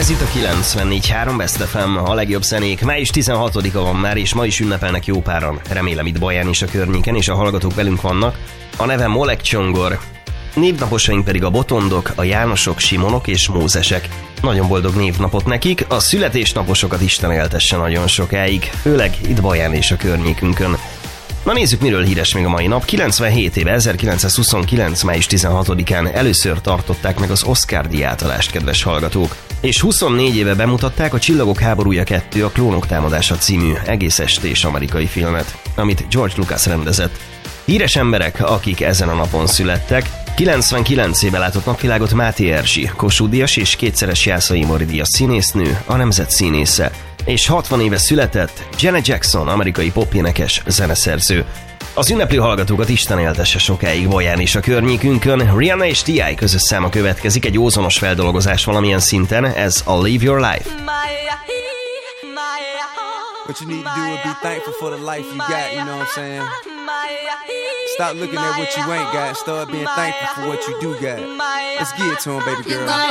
Ez itt a 94.3 Best FM, a legjobb zenék. Május 16-a van már, és ma is ünnepelnek jó páran. Remélem itt Baján és a környéken, és a hallgatók velünk vannak. A neve Molek Csongor. Névnaposaink pedig a Botondok, a Jánosok, Simonok és Mózesek. Nagyon boldog névnapot nekik, a születésnaposokat Isten éltesse nagyon sokáig, főleg itt Baján és a környékünkön. Na nézzük, miről híres még a mai nap. 97 éve, 1929. május 16-án először tartották meg az Oscar-díj átadást, kedves hallgatók. És 24 éve bemutatták a Csillagok háborúja 2, a Klónok támadása című egész estés amerikai filmet, amit George Lucas rendezett. Híres emberek, akik ezen a napon születtek: 99 éve látott napvilágot Máté Erzsi, Kossuth-díjas és kétszeres Jászai Mori-díjas színésznő, a nemzet színésze. És 60 éve született Janet Jackson, amerikai popénekes, zeneszerző. Az ünneplő hallgatókat Isten éltesse sokáig Baján és a környékünkön. Rihanna és T.I. közös száma következik, egy ózonos feldolgozás valamilyen szinten, ez a Live Your Life. What you need to do is be thankful for the life you got, you know what I'm saying? Stop looking at what you ain't got, start being thankful for what you do got. Let's get it to him, baby girl.